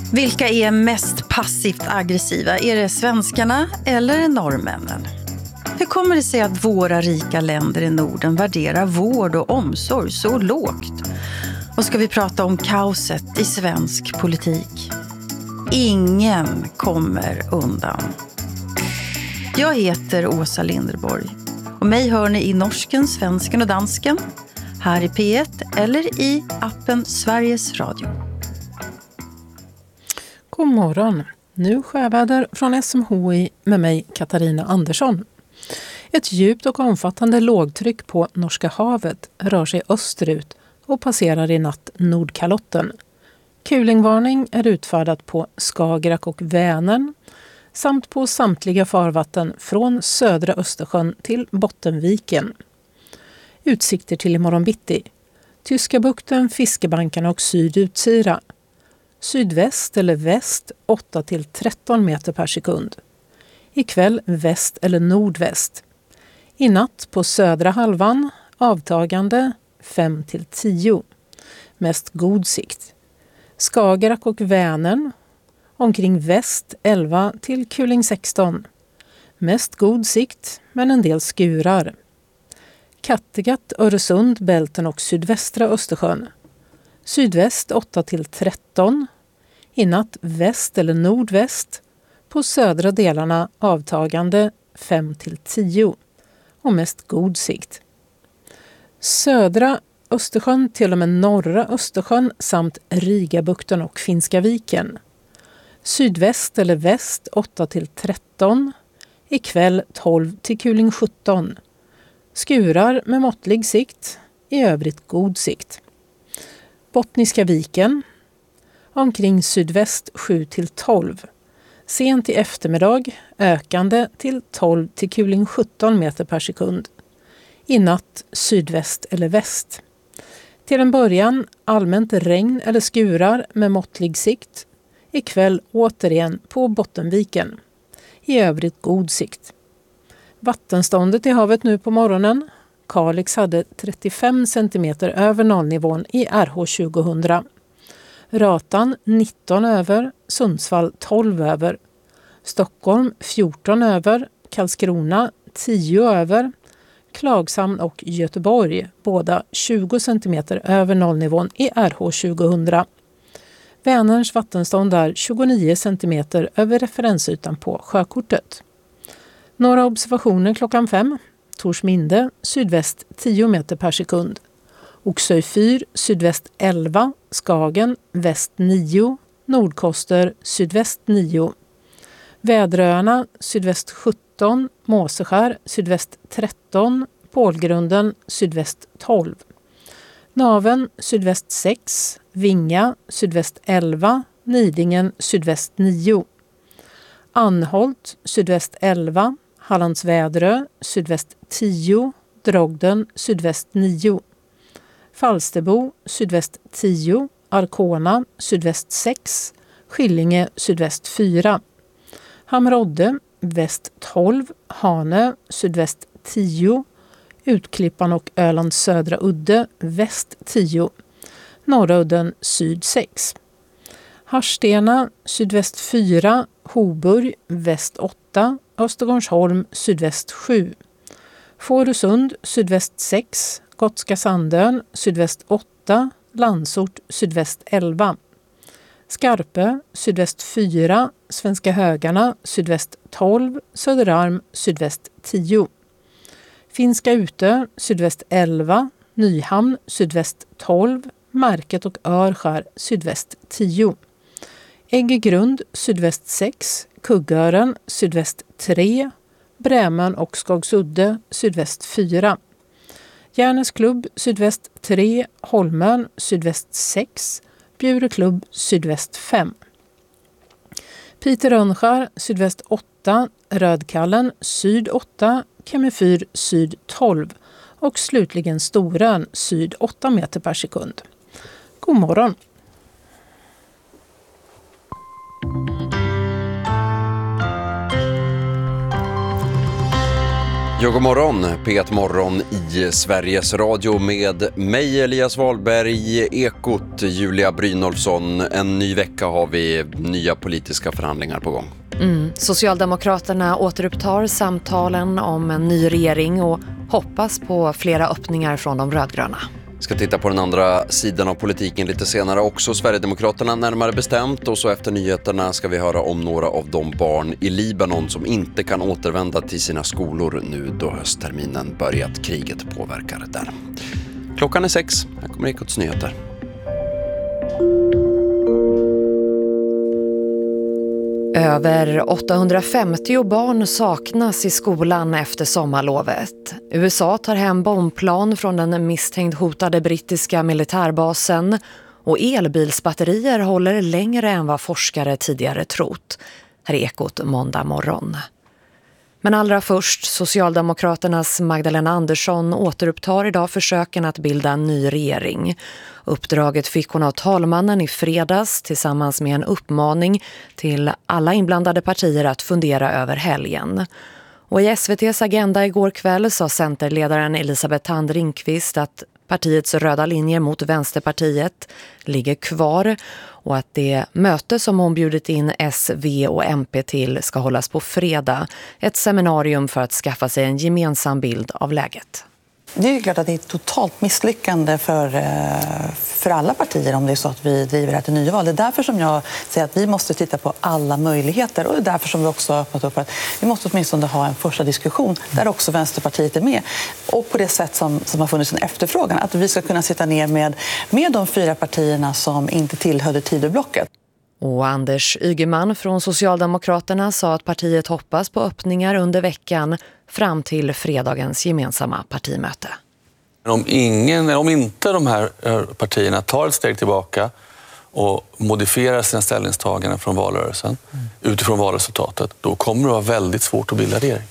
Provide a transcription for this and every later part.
Vilka är mest passivt aggressiva? Är det svenskarna eller norrmännen? Hur kommer det sig att våra rika länder i Norden värderar vård och omsorg så lågt? Och ska vi prata om kaoset i svensk politik? Ingen kommer undan. Jag heter Åsa Linderborg och mig hör ni i norsken, svensken och dansken, här i P1 eller i appen Sveriges Radio. God morgon. Nu sjöväder från SMHI med mig Katarina Andersson. Ett djupt och omfattande lågtryck på Norska havet rör sig österut och passerar i natt Nordkalotten. Kulingvarning är utfärdat på Skagerrak och Vänern samt på samtliga farvatten från södra Östersjön till Bottenviken. Utsikter till imorgon bitti. Tyska bukten, Fiskebankarna och Sydutsira. Sydväst eller väst 8-13 meter per sekund. Ikväll väst eller nordväst. I natt på södra halvan avtagande 5-10. Mest god sikt. Skagerrak och Vänern omkring väst 11 till kuling 16. Mest god sikt men en del skurar. Kattegatt, Öresund, Bälten och sydvästra Östersjön. Sydväst 8-13. I natt väst eller nordväst. På södra delarna avtagande 5-10 och mest god sikt. Södra Östersjön till och med norra Östersjön samt Rigabukten och Finska viken. Sydväst eller väst 8-13. Ikväll 12 till kuling 17. Skurar med måttlig sikt, i övrigt god sikt. Bottniska viken omkring sydväst 7-12. Sent i eftermiddag ökande till 12 till kuling 17 meter per sekund. I natt sydväst eller väst. Till en början allmänt regn eller skurar med måttlig sikt. Ikväll återigen på Bottenviken. I övrigt god sikt. Vattenståndet i havet nu på morgonen. Kalix hade 35 cm över nollnivån i RH 2000. Ratan 19 över, Sundsvall 12 över. Stockholm 14 över, Karlskrona 10 över. Klagshamn och Göteborg båda 20 cm över nollnivån i RH 2000. Vänerns vattenstånd är 29 cm över referensytan på sjökortet. Några observationer klockan 5. Torsminde, sydväst 10 meter per sekund. Oxö fyr, sydväst 11. Skagen, väst 9. Nordkoster, sydväst 9. Väderöarna, sydväst 17. Måseskär, sydväst 13. Pålgrunden, sydväst 12. Naven, sydväst 6. Vinga, sydväst 11. Nidingen, sydväst 9. Anholt, sydväst 11. Hallandsväderö, sydväst 10. Drogden, sydväst 9. Falsterbo, sydväst 10. Arkona, sydväst 6. Skillinge, sydväst 4. Hamrodde, väst 12. Hanö, sydväst 10. Utklippan och Ölands södra udde, väst 10. Norra udden, syd 6. Harstena, sydväst 4. Hoburg, väst 8. Östergårdsholm, sydväst 7. Fårösund, sydväst 6. Gotska Sandön, sydväst 8. Landsort, sydväst 11. Skarpö, sydväst 4. Svenska Högarna, sydväst 12. Söderarm, sydväst 10. Finska Utö, sydväst 11. Nyhamn, sydväst 12. Märket och Örskär, sydväst 10. Äggegrund, sydväst 6. Kuggören, sydväst 3. Brämön och Skogsudde, sydväst 4. Järnäs klubb, sydväst 3. Holmön, sydväst 6. Bjureklubb, sydväst 5. Piter Rönnskär, sydväst 8. Rödkallen, syd 8. Kemifyr, syd 12. Och slutligen Storön, syd 8 meter per sekund. God morgon! Ja, god morgon. P1 Morgon i Sveriges Radio med mig Elias Wahlberg, Ekot, Julia Brynolfsson. En ny vecka har vi nya politiska förhandlingar på gång. Socialdemokraterna återupptar samtalen om en ny regering och hoppas på flera öppningar från de rödgröna. Ska titta på den andra sidan av politiken lite senare också. Sverigedemokraterna närmare bestämt, och så efter nyheterna ska vi höra om några av de barn i Libanon som inte kan återvända till sina skolor nu då höstterminen börjat. Kriget påverkar där. Klockan är 6. Här kommer Ekots nyheter. Över 850 barn saknas i skolan efter sommarlovet. USA tar hem bombplan från den misstänkt hotade brittiska militärbasen och elbilsbatterier håller längre än vad forskare tidigare trott. Här är Ekot måndag morgon. Men allra först, Socialdemokraternas Magdalena Andersson återupptar idag försöken att bilda en ny regering. Uppdraget fick hon av talmannen i fredags tillsammans med en uppmaning till alla inblandade partier att fundera över helgen. Och i SVT:s agenda igår kväll sa centerledaren Elisabeth Thand Ringqvist att partiets röda linjer mot Vänsterpartiet ligger kvar och att det möte som hon bjudit in S, V och MP till ska hållas på fredag. Ett seminarium för att skaffa sig en gemensam bild av läget. Det är ju klart att det är ett totalt misslyckande för alla partier om det är så att vi driver det här till nyval. Det är därför som jag säger att vi måste titta på alla möjligheter, och det är därför som vi också har öppnat upp för att vi måste åtminstone ha en första diskussion där också Vänsterpartiet är med. Och på det sätt som har funnits en efterfrågan, att vi ska kunna sitta ner med de 4 partierna som inte tillhörde Tidöblocket. Och Anders Ygeman från Socialdemokraterna sa att partiet hoppas på öppningar under veckan fram till fredagens gemensamma partimöte. Om inte de här partierna tar ett steg tillbaka och modifierar sina ställningstaganden från valrörelsen utifrån valresultatet, då kommer det vara väldigt svårt att bilda regering.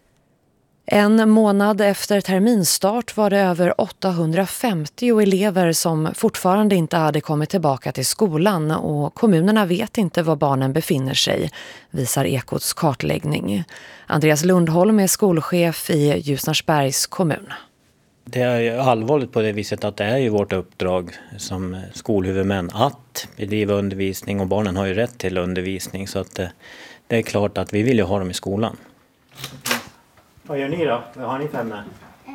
En månad efter terminstart var det över 850 elever som fortfarande inte hade kommit tillbaka till skolan, och kommunerna vet inte var barnen befinner sig, visar Ekots kartläggning. Andreas Lundholm är skolchef i Ljusnarsbergs kommun. Det är allvarligt på det viset att det är ju vårt uppdrag som skolhuvudmän att bedriva undervisning, och barnen har ju rätt till undervisning, så att det är klart att vi vill ju ha dem i skolan. Vad gör ni då? Vad har ni för med?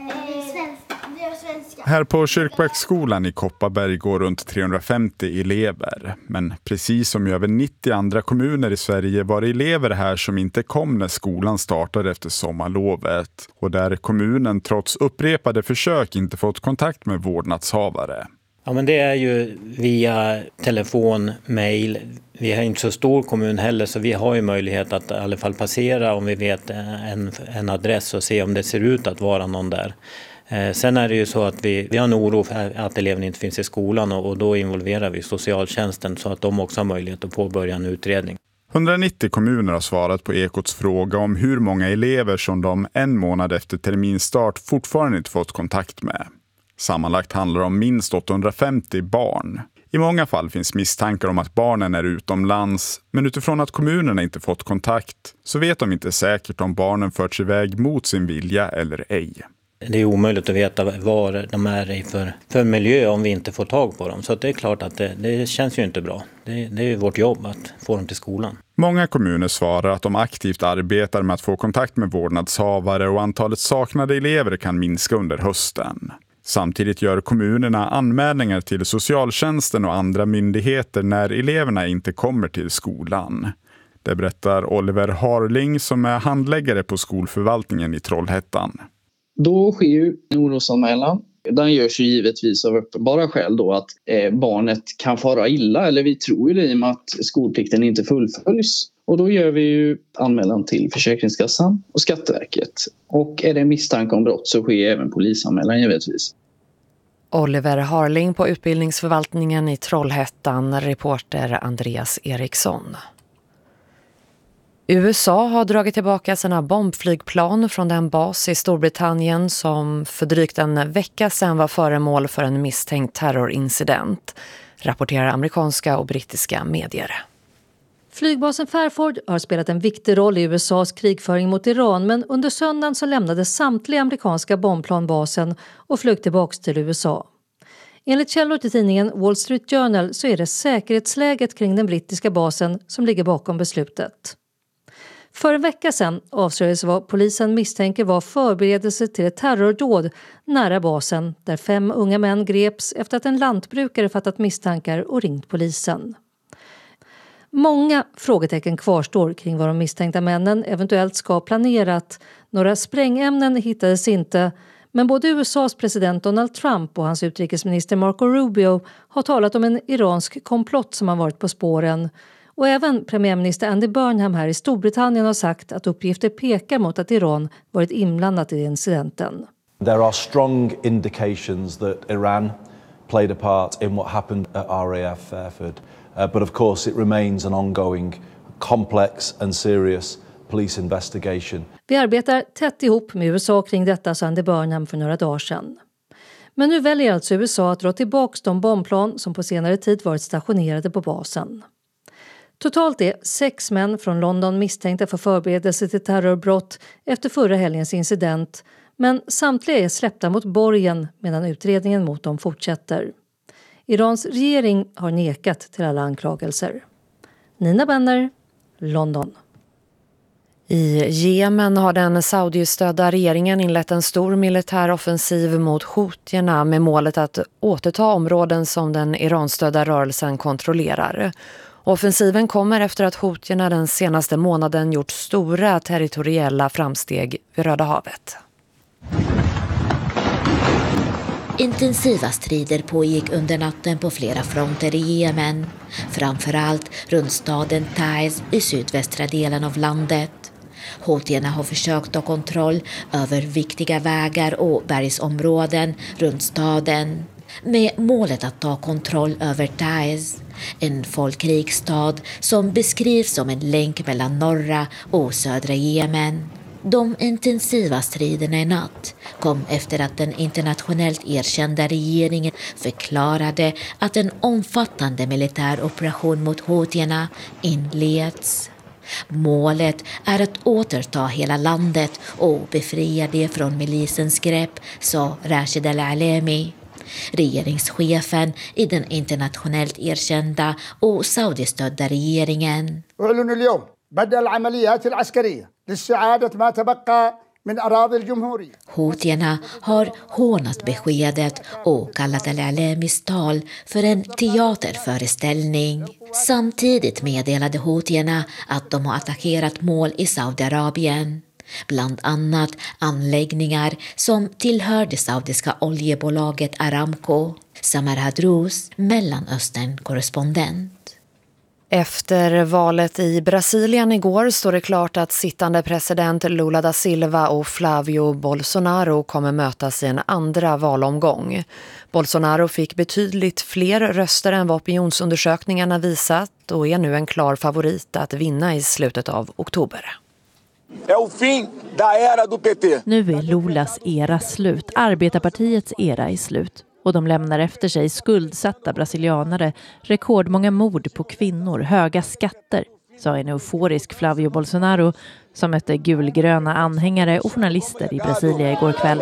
Svenska. Här på Kyrkbäcksskolan i Kopparberg går runt 350 elever. Men precis som i över 90 andra kommuner i Sverige var det elever här som inte kom när skolan startade efter sommarlovet. Och där kommunen trots upprepade försök inte fått kontakt med vårdnadshavare. Ja, men det är ju via telefon, mejl. Vi har inte så stor kommun heller, så vi har ju möjlighet att i alla fall passera om vi vet en adress och se om det ser ut att vara någon där. Sen är det ju så att vi har en oro för att eleven inte finns i skolan, och då involverar vi socialtjänsten så att de också har möjlighet att påbörja en utredning. 190 kommuner har svarat på Ekots fråga om hur många elever som de en månad efter terminstart fortfarande inte fått kontakt med. Sammanlagt handlar det om minst 850 barn. I många fall finns misstankar om att barnen är utomlands, men utifrån att kommunerna inte fått kontakt så vet de inte säkert om barnen förts iväg mot sin vilja eller ej. Det är omöjligt att veta vad de är i för miljö om vi inte får tag på dem. Så det är klart att det känns ju inte bra. Det är ju vårt jobb att få dem till skolan. Många kommuner svarar att de aktivt arbetar med att få kontakt med vårdnadshavare, och antalet saknade elever kan minska under hösten. Samtidigt gör kommunerna anmälningar till socialtjänsten och andra myndigheter när eleverna inte kommer till skolan. Det berättar Oliver Harling som är handläggare på skolförvaltningen i Trollhättan. Då sker ju en orosanmälan. Den görs ju givetvis av uppenbara skäl då att barnet kan fara illa, eller vi tror ju det i och med att skolplikten inte fullföljs. Och då gör vi ju anmälan till Försäkringskassan och Skatteverket. Och är det misstanke om brott så sker även polisanmälan givetvis. Oliver Harling på utbildningsförvaltningen i Trollhättan, reporter Andreas Eriksson. USA har dragit tillbaka sina bombflygplan från den bas i Storbritannien som för drygt en vecka sedan var föremål för en misstänkt terrorincident, rapporterar amerikanska och brittiska medier. Flygbasen Fairford har spelat en viktig roll i USAs krigföring mot Iran, men under söndagen så lämnade samtliga amerikanska bombplan basen och flög tillbaka till USA. Enligt källor till tidningen Wall Street Journal så är det säkerhetsläget kring den brittiska basen som ligger bakom beslutet. För en vecka sedan avslöjades vad polisen misstänker var förberedelse till ett terrordåd nära basen, där 5 unga män greps efter att en lantbrukare fattat misstankar och ringt polisen. Många frågetecken kvarstår kring vad de misstänkta männen eventuellt ska ha planerat. Några sprängämnen hittades inte, men både USAs president Donald Trump och hans utrikesminister Marco Rubio har talat om en iransk komplott som har varit på spåren. Och även premiärminister Andy Burnham här i Storbritannien har sagt att uppgifter pekar mot att Iran varit inblandat i incidenten. There are strong indications that Iran played a part in what happened at RAF Fairford. But of course it remains an ongoing, complex and serious police investigation. Vi arbetar tätt ihop med USA kring detta, sa Andy Burnham för några dagar sedan. Men nu väljer alltså USA att dra tillbaka de bombplan som på senare tid varit stationerade på basen. Totalt är 6 män från London misstänkta för förberedelse till terrorbrott efter förra helgens incident, men samtliga är släppta mot borgen medan utredningen mot dem fortsätter. Irans regering har nekat till alla anklagelser. Nina Benner, London. I Jemen har den Saudi-stödda regeringen inlett en stor militär offensiv mot houthierna med målet att återta områden som den Iran-stödda rörelsen kontrollerar. Offensiven kommer efter att houthierna den senaste månaden gjort stora territoriella framsteg vid Röda havet. Intensiva strider pågick under natten på flera fronter i Jemen, framförallt runt staden Taiz i sydvästra delen av landet. Houthierna har försökt ta kontroll över viktiga vägar och bergsområden runt staden, med målet att ta kontroll över Taiz, en folkrik stad som beskrivs som en länk mellan norra och södra Jemen. De intensiva striderna i natt kom efter att den internationellt erkända regeringen förklarade att en omfattande militär operation mot houthierna inleds. Målet är att återta hela landet och befria det från milisens grepp, sa Rashid Al-Alemi, regeringschefen i den internationellt erkända och saudistödda regeringen. Houthierna har hånat beskedet och kallat Al-Alemis tal för en teaterföreställning. Samtidigt meddelade houthierna att de har attackerat mål i Saudiarabien, bland annat anläggningar som tillhör det saudiska oljebolaget Aramco. Samar Hadrous, Mellanöstern-korrespondent. Efter valet i Brasilien igår står det klart att sittande president Lula da Silva och Flavio Bolsonaro kommer mötas i en andra valomgång. Bolsonaro fick betydligt fler röster än vad opinionsundersökningarna visat och är nu en klar favorit att vinna i slutet av oktober. Nu är Lulas era slut, Arbetarpartiets era är slut. Och de lämnar efter sig skuldsatta brasilianare, rekordmånga mord på kvinnor, höga skatter, sa en euforisk Flavio Bolsonaro som mötte gulgröna anhängare och journalister i Brasilia igår kväll.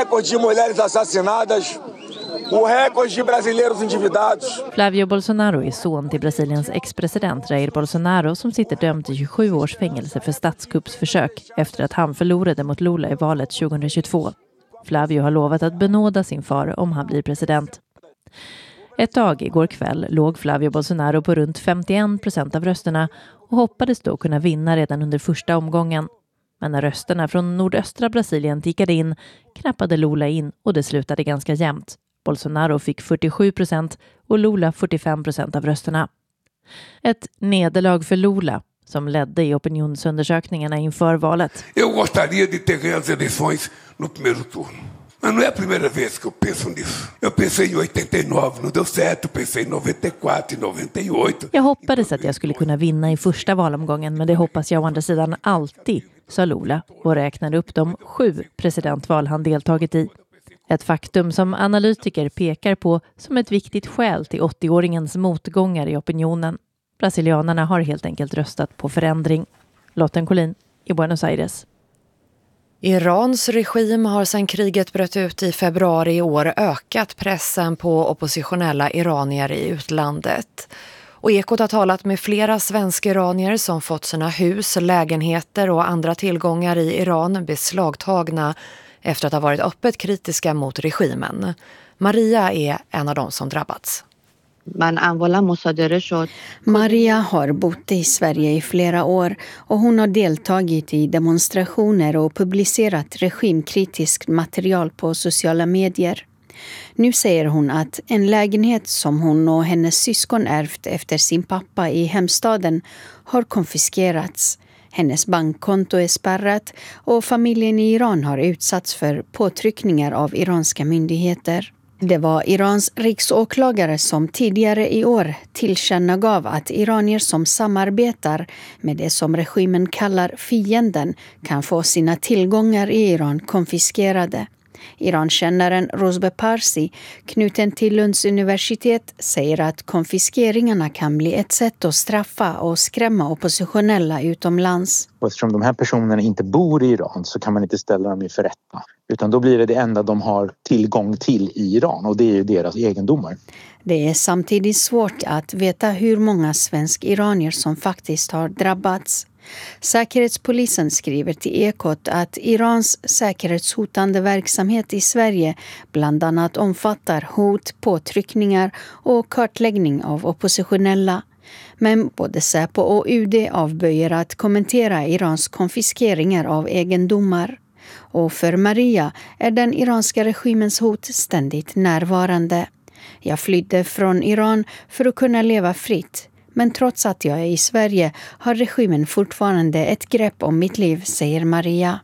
Flavio Bolsonaro är son till Brasiliens ex-president Jair Bolsonaro som sitter dömd till 27 års fängelse för statskuppsförsök efter att han förlorade mot Lula i valet 2022. Flavio har lovat att benåda sin far om han blir president. Ett tag igår kväll låg Flavio Bolsonaro på runt 51% av rösterna och hoppades då kunna vinna redan under första omgången. Men när rösterna från nordöstra Brasilien tickade in knappade Lula in och det slutade ganska jämnt. Bolsonaro fick 47% och Lula 45% av rösterna. Ett nederlag för Lula som ledde i opinionsundersökningarna inför valet. Jag gostaria de ter ganho as eleições no primeiro turno. Men não é a primeira vez que eu penso nisso. Jag pensei em 89, não deu certo, pensei em 94, 98. Jag hoppades att jag skulle kunna vinna i första valomgången, men det hoppas jag å andra sidan alltid, sa Lula och räknade upp de 7 presidentval han deltagit i. Ett faktum som analytiker pekar på som ett viktigt skäl till 80-åringens motgångar i opinionen. Brasilianerna har helt enkelt röstat på förändring. Lotten Collin i Buenos Aires. Irans regim har sedan kriget bröt ut i februari i år ökat pressen på oppositionella iranier i utlandet. Och Ekot har talat med flera svenska iranier som fått sina hus, lägenheter och andra tillgångar i Iran beslagtagna efter att ha varit öppet kritiska mot regimen. Maria är en av dem som drabbats. Maria har bott i Sverige i flera år och hon har deltagit i demonstrationer och publicerat regimkritiskt material på sociala medier. Nu säger hon att en lägenhet som hon och hennes syskon ärvt efter sin pappa i hemstaden har konfiskerats. Hennes bankkonto är spärrat och familjen i Iran har utsatts för påtryckningar av iranska myndigheter. Det var Irans riksåklagare som tidigare i år tillkännagav att iranier som samarbetar med det som regimen kallar fienden kan få sina tillgångar i Iran konfiskerade. Irankännaren Rozbe Parsi, knuten till Lunds universitet, säger att konfiskeringarna kan bli ett sätt att straffa och skrämma oppositionella utomlands. Eftersom de här personerna inte bor i Iran så kan man inte ställa dem inför rätta. Utan då blir det enda de har tillgång till i Iran och det är ju deras egendomar. Det är samtidigt svårt att veta hur många svensk-iranier som faktiskt har drabbats. Säkerhetspolisen skriver till Ekot att Irans säkerhetshotande verksamhet i Sverige bland annat omfattar hot, påtryckningar och kartläggning av oppositionella. Men både Säpo och UD avböjer att kommentera Irans konfiskeringar av egendomar. Och för Maria är den iranska regimens hot ständigt närvarande. Jag flydde från Iran för att kunna leva fritt. Men trots att jag är i Sverige har regimen fortfarande ett grepp om mitt liv, säger Maria.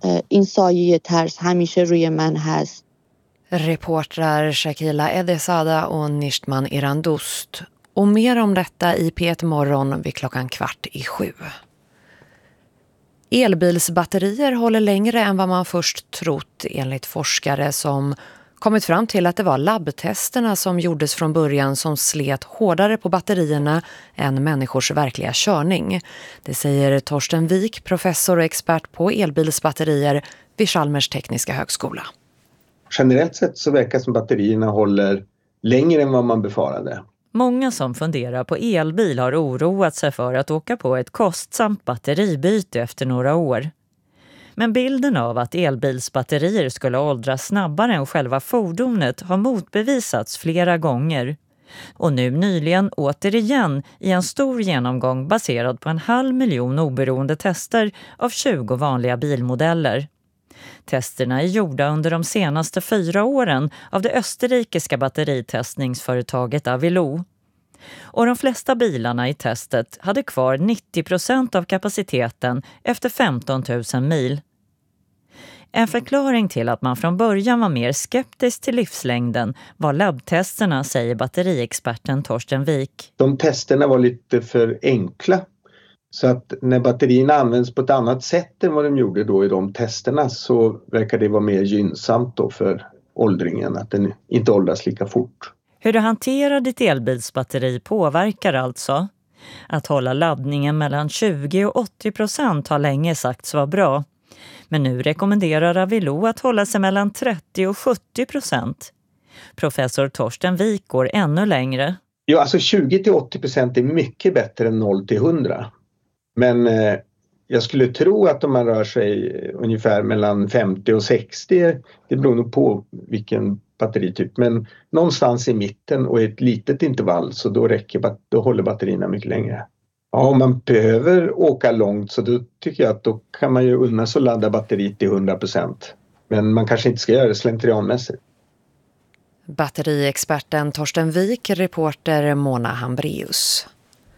Reportrar Shakila Edesada och Nishtman Irandust. Och mer om detta i P1 Morgon vid 6:15. Elbilsbatterier håller längre än vad man först trott enligt forskare som kommit fram till att det var labbtesterna som gjordes från början som slet hårdare på batterierna än människors verkliga körning. Det säger Torsten Wik, professor och expert på elbilsbatterier vid Chalmers tekniska högskola. Generellt sett så verkar som batterierna håller längre än vad man befarade. Många som funderar på elbil har oroat sig för att åka på ett kostsamt batteribyte efter några år. Men bilden av att elbilsbatterier skulle åldras snabbare än själva fordonet har motbevisats flera gånger. Och nu nyligen återigen i en stor genomgång baserad på 500 000 oberoende tester av 20 vanliga bilmodeller. Testerna är gjorda under de senaste 4 åren av det österrikiska batteritestningsföretaget Avilo. Och de flesta bilarna i testet hade kvar 90% av kapaciteten efter 15 000 mil. En förklaring till att man från början var mer skeptisk till livslängden var labbtesterna, säger batteriexperten Torsten Wik. De testerna var lite för enkla. Så att när batterierna används på ett annat sätt än vad de gjorde då i de testerna så verkar det vara mer gynnsamt då för åldringen, att den inte åldras lika fort. Hur du hanterar ditt elbilsbatteri påverkar alltså. Att hålla laddningen mellan 20 och 80% har länge sagts vara bra. Men nu rekommenderar Avilo att hålla sig mellan 30 och 70%. Professor Torsten Wik går ännu längre. Ja, alltså 20-80% är mycket bättre än 0-100. Men jag skulle tro att om man rör sig ungefär mellan 50 och 60, det beror nog på vilken batterityp. Men någonstans i mitten och i ett litet intervall så då håller batterierna mycket längre. Ja, om man behöver åka långt så då tycker jag att då kan man ju unna sig att ladda batteriet till 100%. Men man kanske inte ska göra det slentrianmässigt. Batteriexperten Torsten Wik, reporter Mona Hambreus.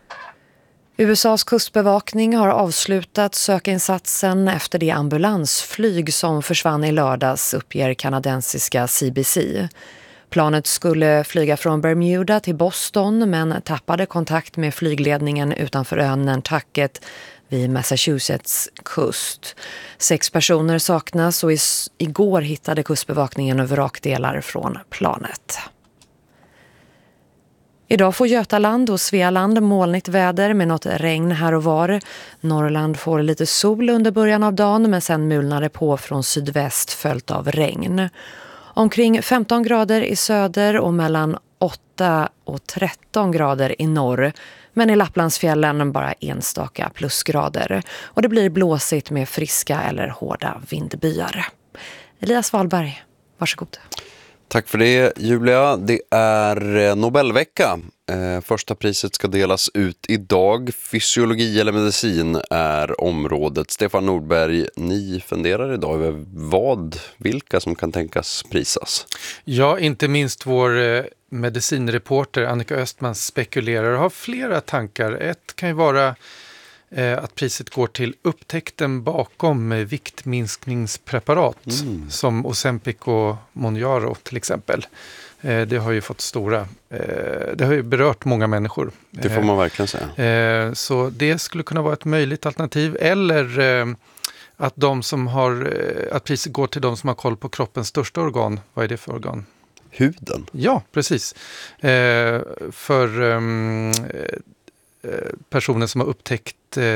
USAs kustbevakning har avslutat sökinsatsen efter det ambulansflyg som försvann i lördags, uppger kanadensiska CBC. Planet skulle flyga från Bermuda till Boston men tappade kontakt med flygledningen utanför ön Nantucket vid Massachusetts kust. 6 personer saknas och igår hittade kustbevakningen vrakdelar från planet. Idag får Götaland och Svealand molnigt väder med något regn här och var. Norrland får lite sol under början av dagen men sen mulnar det på från sydväst följt av regn. Omkring 15 grader i söder och mellan 8 och 13 grader i norr. Men i Lapplandsfjällen bara enstaka plusgrader. Och det blir blåsigt med friska eller hårda vindbyar. Elias Wahlberg, varsågod. Tack för det, Julia. Det är Nobelvecka. Första priset ska delas ut idag. Fysiologi eller medicin är området. Stefan Nordberg, ni funderar idag över vilka som kan tänkas prisas? Ja, inte minst vår medicinreporter Annika Östman spekulerar och har flera tankar. Ett kan ju vara att priset går till upptäckten bakom viktminskningspreparat som Ozempic och Mounjaro till exempel. Det har ju fått det har ju berört många människor. Det får man verkligen säga. Så det skulle kunna vara ett möjligt alternativ. Eller att att priset går till de som har koll på kroppens största organ. Vad är det för organ? Huden? Ja, precis. För personer som har upptäckt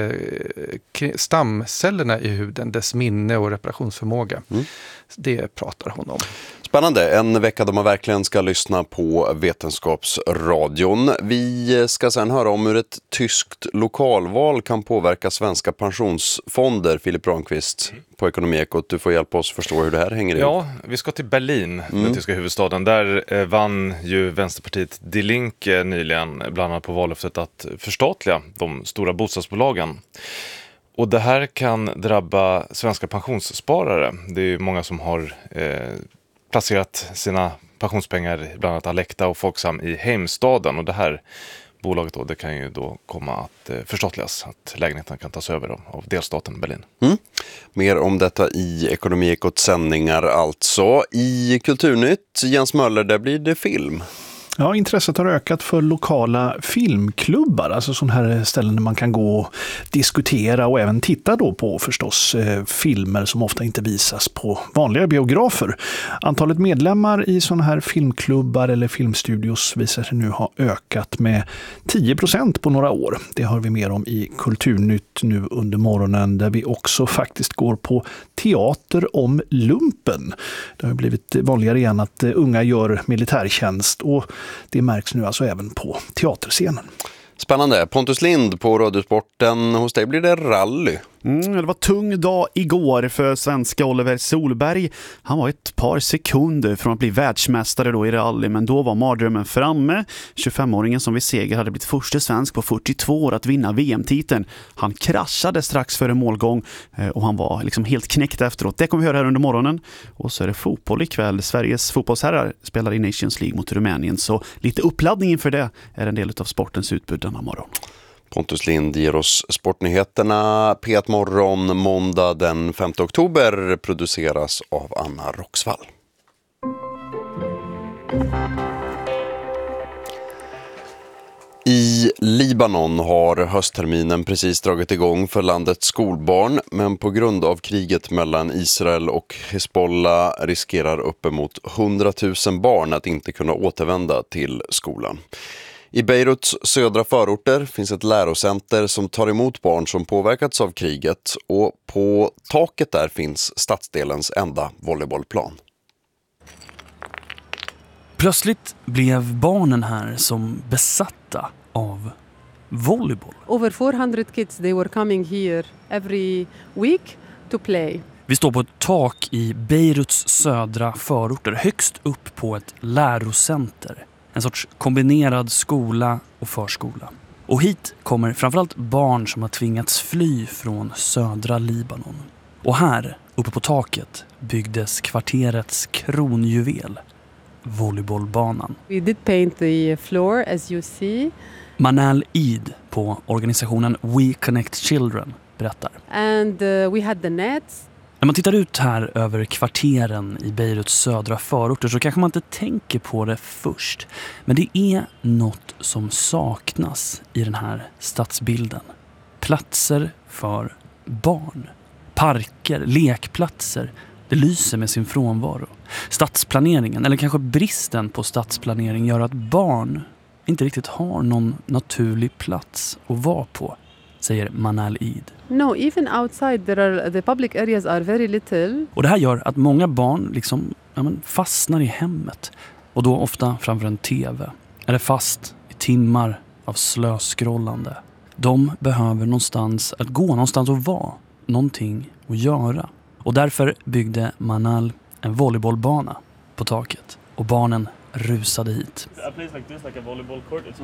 stamcellerna i huden, dess minne och reparationsförmåga. Det pratar hon om. Spännande, en vecka då man verkligen ska lyssna på Vetenskapsradion. Vi ska sedan höra om hur ett tyskt lokalval kan påverka svenska pensionsfonder. Filip Ramqvist på Ekonomiekot, du får hjälpa oss förstå hur det här hänger ihop. Ja, vi ska till Berlin, den tyska huvudstaden. Där vann ju Vänsterpartiet Die Linke nyligen, bland annat på vallöftet att förstatliga de stora bostadsbolagen. Och det här kan drabba svenska pensionssparare. Det är ju många som har placerat sina pensionspengar, bland annat Alecta och Folksam, i Heimstaden. Och det här bolaget då, det kan ju då komma att förstatligas, att lägenheten kan tas över av delstaten Berlin. Mer om detta i Ekonomiekots sändningar alltså. I Kulturnytt, Jens Möller, där blir det film. Ja, intresset har ökat för lokala filmklubbar, alltså sådana här ställen där man kan gå och diskutera och även titta då på förstås filmer som ofta inte visas på vanliga biografer. Antalet medlemmar i sådana här filmklubbar eller filmstudios visar sig nu ha ökat med 10% på några år. Det har vi mer om i Kulturnytt nu under morgonen, där vi också faktiskt går på teater om lumpen. Det har blivit vanligare igen att unga gör militärtjänst, och det märks nu alltså även på teaterscenen. Spännande. Pontus Lind på Radiosporten. Hos dig blir det rally. Det var tung dag igår för svenska Oliver Solberg. Han var ett par sekunder från att bli världsmästare då i rally, men då var mardrömmen framme. 25-åringen som vid seger hade blivit första svensk på 42 år att vinna VM-titeln. Han kraschade strax före målgång och han var liksom helt knäckt efteråt. Det kommer vi höra här under morgonen. Och så är det fotboll ikväll. Sveriges fotbollsherrar spelar i Nations League mot Rumänien, så lite uppladdning inför det är en del av sportens utbud denna morgon. Pontus Lind ger oss sportnyheterna. P1 Morgon måndag den 5 oktober produceras av Anna Roxvall. I Libanon har höstterminen precis dragit igång för landets skolbarn, men på grund av kriget mellan Israel och Hezbollah riskerar uppemot 100 000 barn att inte kunna återvända till skolan. I Beiruts södra förorter finns ett lärocenter som tar emot barn som påverkats av kriget, och på taket där finns stadsdelens enda volleybollplan. Plötsligt blev barnen här som besatta av volleyboll. Over 400 kids, they were coming here every week to play. Vi står på ett tak i Beiruts södra förorter, högst upp på ett lärocenter. En sorts kombinerad skola och förskola. Och hit kommer framförallt barn som har tvingats fly från södra Libanon. Och här, uppe på taket, byggdes kvarterets kronjuvel, volleybollbanan. We did paint the floor as you see. Manal Eid på organisationen We Connect Children berättar. And we had the nets. När man tittar ut här över kvarteren i Beiruts södra förorter så kanske man inte tänker på det först. Men det är något som saknas i den här stadsbilden. Platser för barn. Parker, lekplatser. Det lyser med sin frånvaro. Stadsplaneringen, eller kanske bristen på stadsplanering, gör att barn inte riktigt har någon naturlig plats att vara på, säger Manal Eid. No, even outside the public areas are very little. Och det här gör att många barn liksom, fastnar i hemmet. Och då ofta framför en tv. Eller fast i timmar av slöskrollande. De behöver någonstans att gå, någonstans att vara. Någonting att göra. Och därför byggde Manal en volleybollbana på taket. Och barnen rusade hit.